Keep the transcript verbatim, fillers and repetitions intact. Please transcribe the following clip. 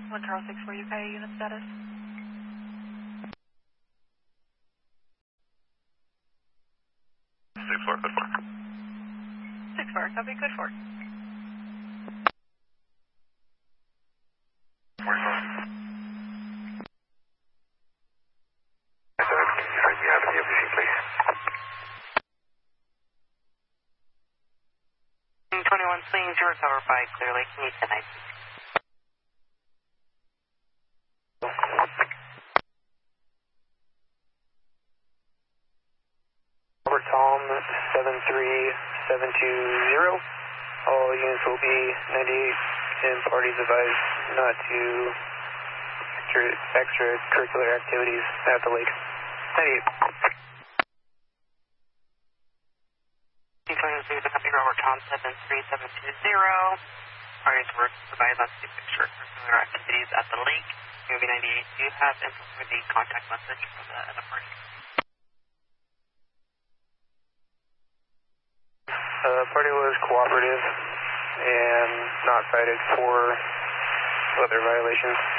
one Charles six four U K, unit status. six four, good four. six four, copy, good four. twenty-one Swing, zero cover by Clear Lake, can you tonight? Over Tom seven three seven two zero. All units will be ninety-eight and parties advised not to extra, extracurricular activities at the lake. ninety-eight. twenty-one Swing, copy over Tom seven three seven two zero. Parties were advised not to do extracurricular activities at the lake. U B ninety-eight, do you have info for the contact message for the, the party? The uh, party was cooperative and not cited for other violations.